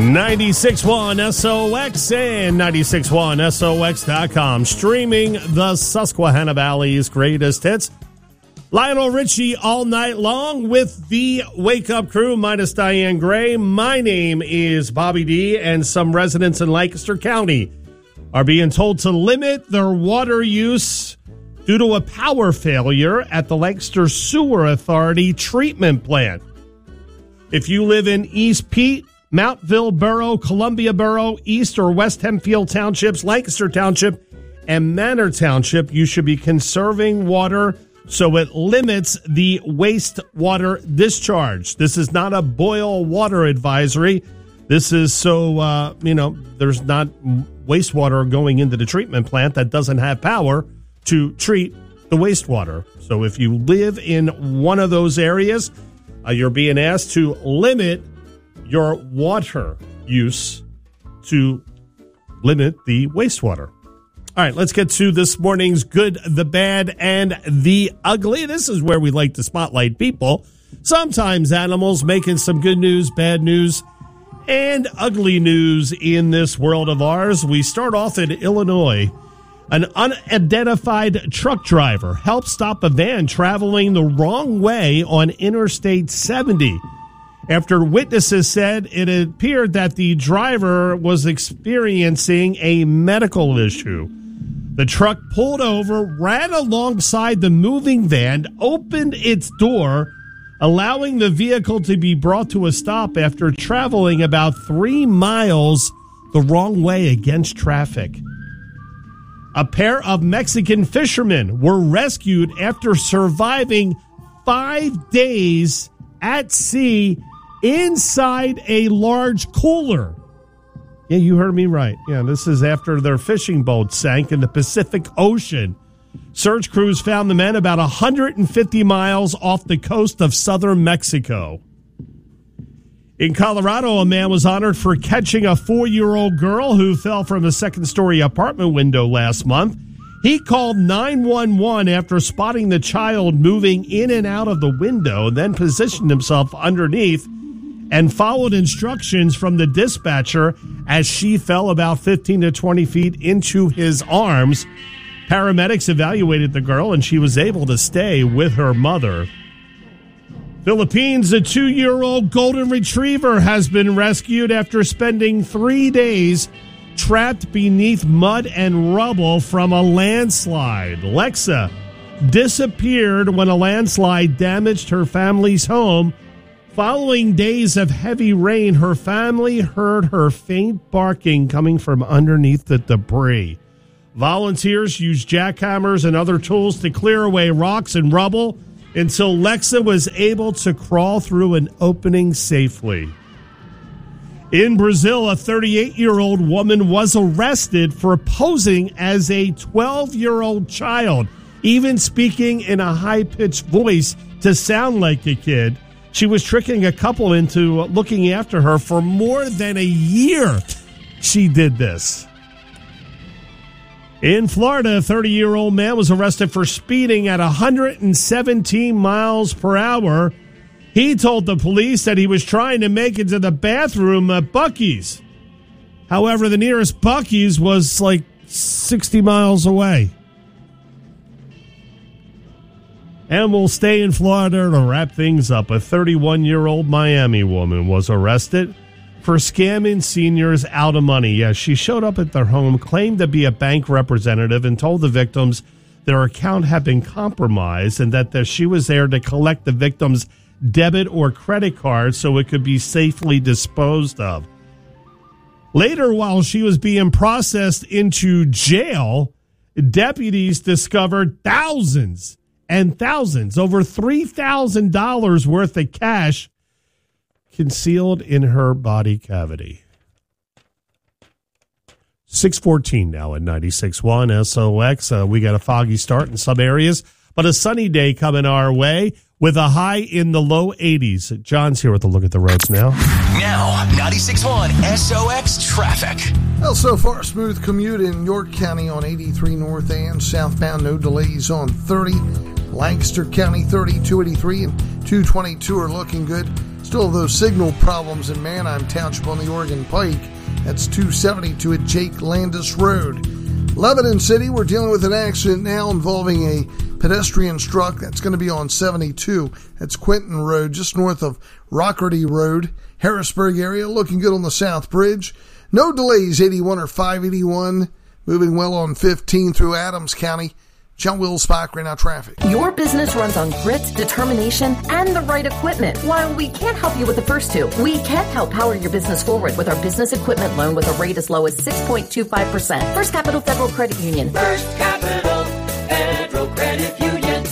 96.1 SOX and 96.1SOX.com. Streaming the Susquehanna Valley's greatest hits. Lionel Richie all night long with the Wake Up Crew minus Diane Gray. My name is Bobby D, and some residents in Lancaster County are being told to limit their water use due to a power failure at the Lancaster Sewer Authority treatment plant. If you live in East Pete, Mountville Borough, Columbia Borough, East or West Hempfield Townships, Lancaster Township, and Manor Township, you should be conserving water so it limits the wastewater discharge. This is not a boil water advisory. This is so, there's not wastewater going into the treatment plant that doesn't have power to treat the wastewater. So if you live in one of those areas, you're being asked to limit your water use to limit the wastewater. All right, let's get to this morning's good, the bad, and the ugly. This is where we like to spotlight people. Sometimes animals making some good news, bad news, and ugly news in this world of ours. We start off in Illinois. An unidentified truck driver helped stop a van traveling the wrong way on Interstate 70. After witnesses said it appeared that the driver was experiencing a medical issue. The truck pulled over, ran alongside the moving van, opened its door, allowing the vehicle to be brought to a stop after traveling about 3 miles the wrong way against traffic. A pair of Mexican fishermen were rescued after surviving 5 days at sea inside a large cooler. Yeah, you heard me right. Yeah, this is after their fishing boat sank in the Pacific Ocean. Search crews found the men about 150 miles off the coast of southern Mexico. In Colorado, a man was honored for catching a 4-year-old girl who fell from a second-story apartment window last month. He called 911 after spotting the child moving in and out of the window, then positioned himself underneath and followed instructions from the dispatcher as she fell about 15 to 20 feet into his arms. Paramedics evaluated the girl, and she was able to stay with her mother. Philippines, a 2-year-old golden retriever has been rescued after spending 3 days trapped beneath mud and rubble from a landslide. Lexa disappeared when a landslide damaged her family's home. Following days of heavy rain, her family heard her faint barking coming from underneath the debris. Volunteers used jackhammers and other tools to clear away rocks and rubble until Lexa was able to crawl through an opening safely. In Brazil, a 38-year-old woman was arrested for posing as a 12-year-old child, even speaking in a high-pitched voice to sound like a kid. She was tricking a couple into looking after her for more than a year. She did this. In Florida, a 30-year-old man was arrested for speeding at 117 miles per hour. He told the police that he was trying to make it to the bathroom at Buc-ee's. However, the nearest Buc-ee's was like 60 miles away. And we'll stay in Florida to wrap things up. A 31-year-old Miami woman was arrested for scamming seniors out of money. Yes, she showed up at their home, claimed to be a bank representative, and told the victims their account had been compromised and that she was there to collect the victim's debit or credit card so it could be safely disposed of. Later, while she was being processed into jail, deputies discovered thousands and thousands, over $3,000 worth of cash concealed in her body cavity. 6:14 now at 96.1 SOX. We got a foggy start in some areas, but a sunny day coming our way with a high in the low 80s. John's here with a look at the roads now. Now, 96.1 SOX traffic. Well, so far, smooth commute in York County on 83 north and southbound. No delays on 30. Lancaster County 30, 283, and 222 are looking good. Still those signal problems in Manheim Township on the Oregon Pike. That's 272 at Jake Landis Road. Lebanon City, we're dealing with an accident now involving a pedestrian truck. That's going to be on 72. That's Quinton Road, just north of Rockerty Road. Harrisburg area, looking good on the South Bridge. No delays, 81 or 581. Moving well on 15 through Adams County. John Wills, Spike, right now traffic. Your business runs on grit, determination, and the right equipment. While we can't help you with the first two, we can help power your business forward with our business equipment loan with a rate as low as 6.25%. First Capital Federal Credit Union. First Capital Federal Credit Union.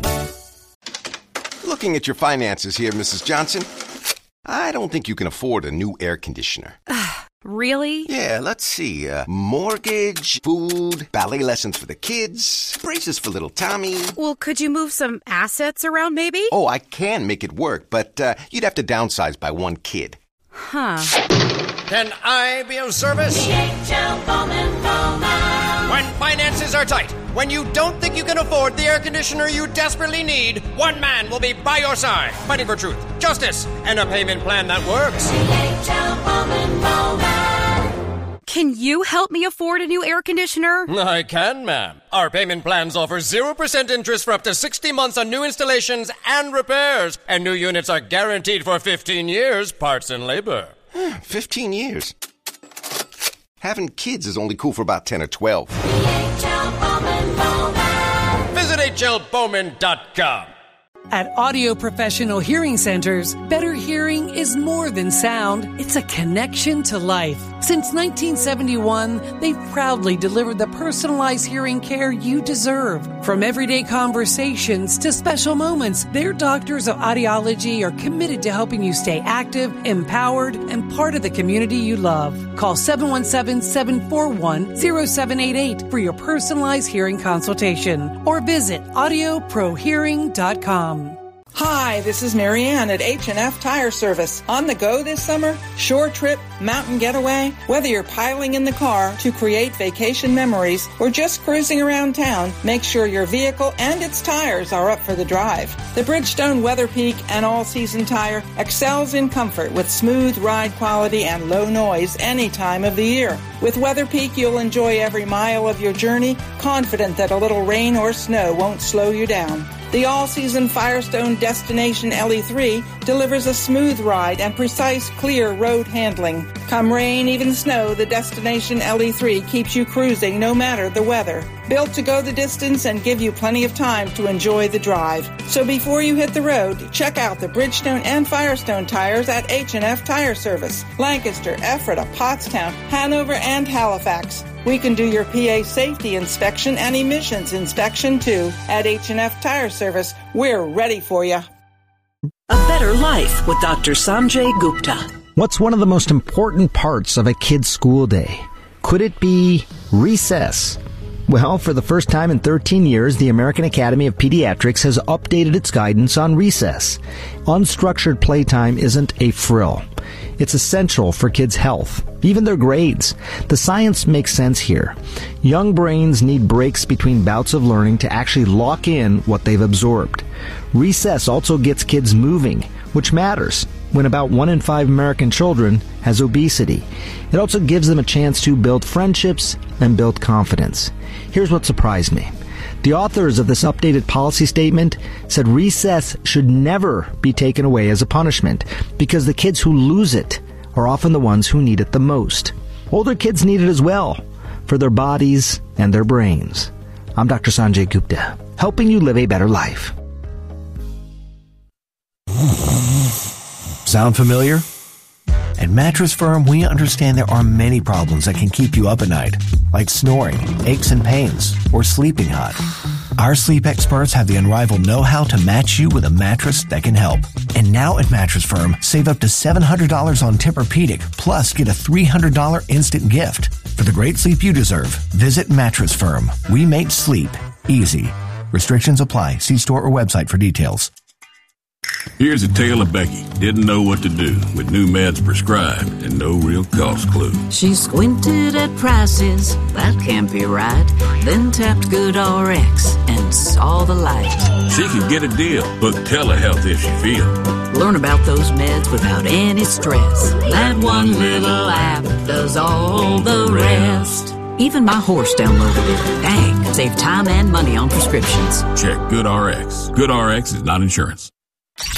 Looking at your finances here, Mrs. Johnson, I don't think you can afford a new air conditioner. Really? Yeah, let's see. Mortgage, food, ballet lessons for the kids, braces for little Tommy. Well, could you move some assets around maybe? Oh, I can make it work, but you'd have to downsize by one kid. Huh. Can I be of service? DHL Bowman Bowman. When finances are tight, when you don't think you can afford the air conditioner you desperately need, one man will be by your side, fighting for truth, justice, and a payment plan that works. DHL Bowman Bowman. Can you help me afford a new air conditioner? I can, ma'am. Our payment plans offer 0% interest for up to 60 months on new installations and repairs, and new units are guaranteed for 15 years, parts and labor. 15 years. Having kids is only cool for about 10 or 12. DHL Bowman Bowman. Visit hlbowman.com. At Audio Professional Hearing Centers, better hearing is more than sound. It's a connection to life. Since 1971, they've proudly delivered the personalized hearing care you deserve. From everyday conversations to special moments, their doctors of audiology are committed to helping you stay active, empowered, and part of the community you love. Call 717-741-0788 for your personalized hearing consultation or visit audioprohearing.com. Hi, this is Marianne at H&F Tire Service. On the go this summer? Short trip, mountain getaway? Whether you're piling in the car to create vacation memories or just cruising around town, make sure your vehicle and its tires are up for the drive. The Bridgestone WeatherPeak and all-season tire excels in comfort with smooth ride quality and low noise any time of the year. With WeatherPeak, you'll enjoy every mile of your journey, confident that a little rain or snow won't slow you down. The all-season Firestone Destination LE3 delivers a smooth ride and precise, clear road handling. Come rain, even snow, the Destination LE3 keeps you cruising no matter the weather. Built to go the distance and give you plenty of time to enjoy the drive. So before you hit the road, check out the Bridgestone and Firestone tires at H&F Tire Service. Lancaster, Ephrata, Pottstown, Hanover, and Halifax. We can do your PA safety inspection and emissions inspection too. At H&F Tire Service, we're ready for you. A better life with Dr. Sanjay Gupta. What's one of the most important parts of a kid's school day? Could it be recess? Well, for the first time in 13 years, the American Academy of Pediatrics has updated its guidance on recess. Unstructured playtime isn't a frill. It's essential for kids' health, even their grades. The science makes sense here. Young brains need breaks between bouts of learning to actually lock in what they've absorbed. Recess also gets kids moving, which matters when about 1 in 5 American children has obesity. It also gives them a chance to build friendships and build confidence. Here's what surprised me. The authors of this updated policy statement said recess should never be taken away as a punishment because the kids who lose it are often the ones who need it the most. Older kids need it as well for their bodies and their brains. I'm Dr. Sanjay Gupta, helping you live a better life. Sound familiar? At Mattress Firm, we understand there are many problems that can keep you up at night, like snoring, aches and pains, or sleeping hot. Our sleep experts have the unrivaled know-how to match you with a mattress that can help. And now at Mattress Firm, save up to $700 on Tempur-Pedic, plus get a $300 instant gift. For the great sleep you deserve, visit Mattress Firm. We make sleep easy. Restrictions apply. See store or website for details. Here's a tale of Becky. Didn't know what to do with new meds prescribed and no real cost clue. She squinted at prices, that can't be right. Then tapped GoodRx and saw the light. She could get a deal. Book telehealth if she feels. Learn about those meds without any stress. That one little app does all the rest. Even my horse downloaded it. Dang, save time and money on prescriptions. Check GoodRx. GoodRx is not insurance.